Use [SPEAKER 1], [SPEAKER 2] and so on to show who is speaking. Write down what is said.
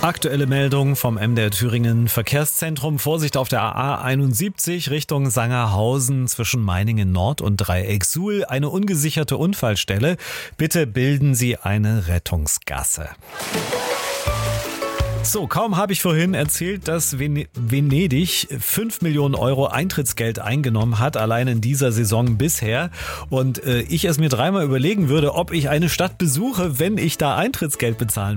[SPEAKER 1] Aktuelle Meldung vom MDR Thüringen Verkehrszentrum. Vorsicht auf der A71 Richtung Sangerhausen zwischen Meiningen Nord und Dreieck Suhl. Eine ungesicherte Unfallstelle. Bitte bilden Sie eine Rettungsgasse. So, kaum habe ich vorhin erzählt, dass Venedig 5 Millionen Euro Eintrittsgeld eingenommen hat, allein in dieser Saison bisher. Und ich es mir dreimal überlegen würde, ob ich eine Stadt besuche, wenn ich da Eintrittsgeld bezahlen